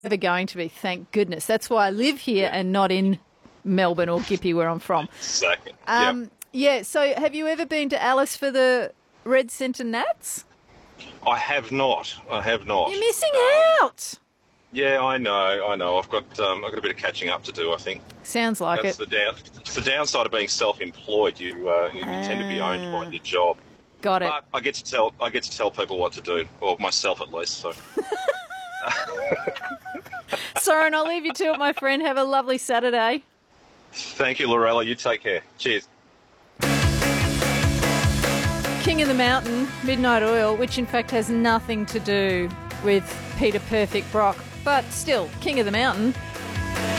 Never going to be, thank goodness. That's why I live here and not in Melbourne or Gippy where I'm from. Exactly. Yeah, so have you ever been to Alice for the Red Centre Nats? I have not. You're missing out. Yeah, I know. I've got a bit of catching up to do, I think. Sounds like It's the downside of being self-employed. You tend to be owned by your job. Got it. But I get to tell people what to do, or myself at least. So. Soren, I'll leave you to it, my friend. Have a lovely Saturday. Thank you, Lorella. You take care. Cheers. King of the Mountain, Midnight Oil, which in fact has nothing to do with Peter Perfect Brock, but still, King of the Mountain.